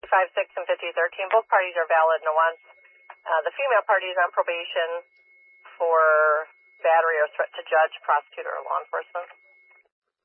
5056 and 5013. Both parties are valid. Nuance. The female party is on probation for battery or threat to judge, prosecutor, or law enforcement.